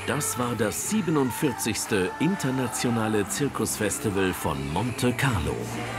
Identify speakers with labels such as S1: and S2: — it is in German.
S1: Das war das 47. Internationale Zirkusfestival von Monte Carlo.